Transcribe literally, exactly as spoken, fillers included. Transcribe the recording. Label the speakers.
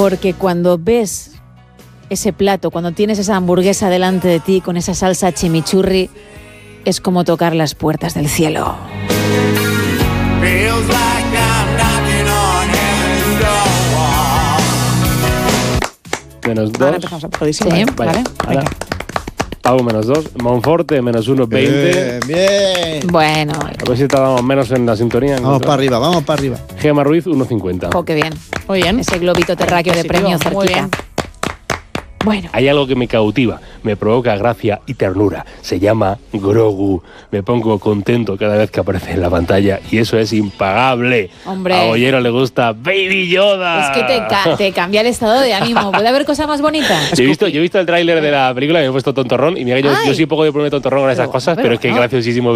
Speaker 1: Porque cuando ves ese plato, cuando tienes esa hamburguesa delante de ti con esa salsa chimichurri, es como tocar las puertas del cielo.
Speaker 2: Menos dos.
Speaker 3: Ahora empezamos a aplaudir.
Speaker 1: Sí,
Speaker 3: Vale.
Speaker 1: vale.
Speaker 2: Ahora, Pau menos dos. Monforte menos uno, veinte.
Speaker 4: Bien, bien.
Speaker 1: Bueno,
Speaker 2: A ver si tardamos menos en la sintonía.
Speaker 4: Vamos para arriba, vamos para arriba.
Speaker 2: Gema Ruiz, uno cincuenta.
Speaker 1: oh, qué bien.
Speaker 3: Muy bien.
Speaker 1: Ese globito terráqueo de
Speaker 3: Positivo,
Speaker 1: premio
Speaker 3: muy
Speaker 1: cerquita.
Speaker 3: bien.
Speaker 1: Bueno,
Speaker 2: Hay algo que me cautiva, me provoca gracia y ternura. Se llama Grogu. Me pongo contento cada vez que aparece en la pantalla y eso es impagable.
Speaker 1: Hombre.
Speaker 2: A Bollero le gusta Baby Yoda.
Speaker 1: es que te, ca- te cambia el estado de ánimo. ¿Puede haber cosa más bonita?
Speaker 2: Yo he visto, yo he visto el tráiler de la película y me he puesto tontorrón y mira que yo,
Speaker 1: Ay.
Speaker 2: yo soy poco de ponerme tontorrón con esas
Speaker 3: Pero,
Speaker 2: cosas,
Speaker 3: pero,
Speaker 2: pero es que es
Speaker 3: no.
Speaker 2: graciosísimo